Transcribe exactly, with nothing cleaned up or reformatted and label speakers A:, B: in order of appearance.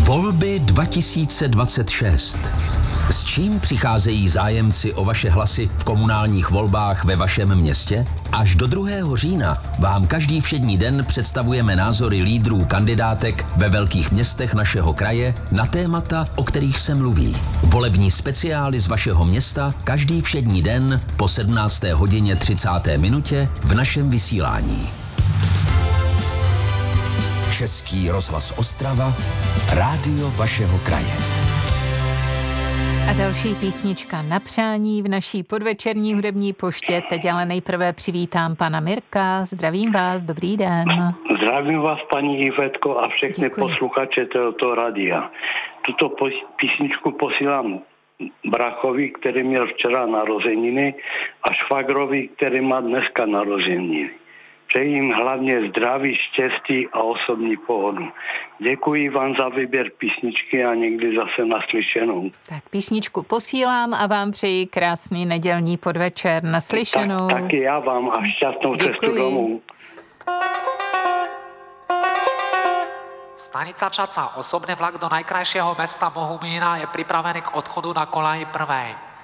A: Volby dva tisíce dvacet šest. S čím přicházejí zájemci o vaše hlasy v komunálních volbách ve vašem městě? Až do druhého října vám každý všední den představujeme názory lídrů kandidátek ve velkých městech našeho kraje na témata, o kterých se mluví. Volební speciály z vašeho města každý všední den po sedmnácté hodině třicáté minutě v našem vysílání. Český rozhlas Ostrava, rádio vašeho kraje.
B: A další písnička na přání v naší podvečerní hudební poště. Teď ale nejprve přivítám pana Mirka. Zdravím vás, dobrý den.
C: Zdravím vás, paní Ivetko, a všechny
B: Děkuji.
C: Posluchače tohoto rádia. Tuto písničku posílám brachovi, který měl včera narozeniny, a švagrovi, který má dneska narozeniny. Přeji jim hlavně zdraví, štěstí a osobní pohodu. Děkuji vám za výběr písničky a někdy zase naslyšenou.
B: Tak písničku posílám a vám přeji krásný nedělní podvečer. Naslyšenou.
C: Tak, taky já vám a šťastnou cestu domů.
D: Stanica Čaca, osobný vlak do najkrajšieho mesta Bohumína je pripravený k odchodu na kolaji prvej.